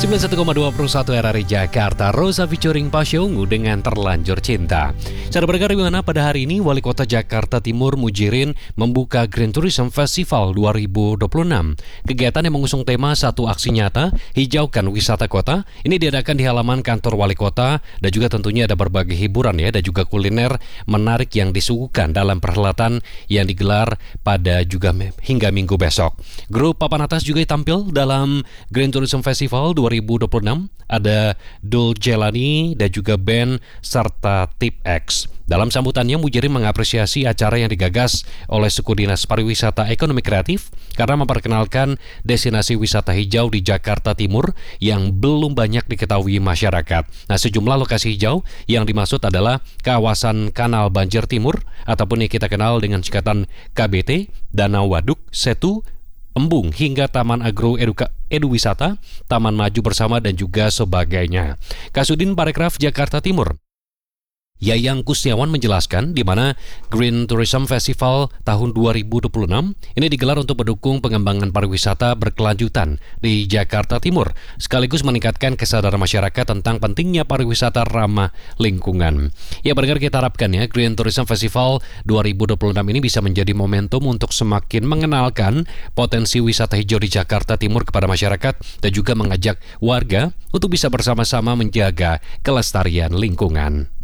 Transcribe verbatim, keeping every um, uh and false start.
sembilan puluh satu koma dua puluh satu R R I Jakarta, Rosa featuring Pasha Ungu dengan Terlanjur Cinta. Cara berkata di mana pada hari ini Wali Kota Jakarta Timur Mujirin membuka Green Tourism Festival dua ribu dua puluh enam. Kegiatan yang mengusung tema Satu Aksi Nyata, Hijaukan Wisata Kota, ini diadakan di halaman kantor Wali Kota dan juga tentunya ada berbagai hiburan ya dan juga kuliner menarik yang disuguhkan dalam perhelatan yang digelar pada juga hingga minggu besok. Grup papan atas juga tampil dalam Green Tourism Festival dua ribu dua puluh enam, ada Dul Jelani dan juga band serta Tip X. Dalam sambutannya, Mujirin mengapresiasi acara yang digagas oleh Suku Dinas Pariwisata Ekonomi Kreatif karena memperkenalkan destinasi wisata hijau di Jakarta Timur yang belum banyak diketahui masyarakat. Nah, sejumlah lokasi hijau yang dimaksud adalah kawasan Kanal Banjir Timur ataupun yang kita kenal dengan singkatan K B T, Danau Waduk, Setu, Embung, hingga Taman Agro Eduka, Edu Wisata, Taman Maju Bersama, dan juga sebagainya. Kasudin Parekraf Jakarta Timur, Yayang Kusniawan menjelaskan di mana Green Tourism Festival tahun dua ribu dua puluh enam ini digelar untuk mendukung pengembangan pariwisata berkelanjutan di Jakarta Timur, sekaligus meningkatkan kesadaran masyarakat tentang pentingnya pariwisata ramah lingkungan. Ya, benar kita harapkan ya Green Tourism Festival dua ribu dua puluh enam ini bisa menjadi momentum untuk semakin mengenalkan potensi wisata hijau di Jakarta Timur kepada masyarakat dan juga mengajak warga untuk bisa bersama-sama menjaga kelestarian lingkungan.